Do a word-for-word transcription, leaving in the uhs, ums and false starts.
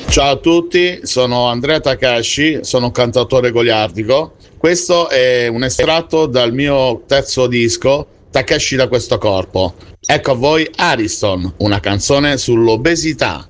Ciao a tutti, sono Andrea Takashi, sono un cantautore goliardico. Questo è un estratto dal mio terzo disco, Takashi da questo corpo. Ecco a voi Ariston, una canzone sull'obesità.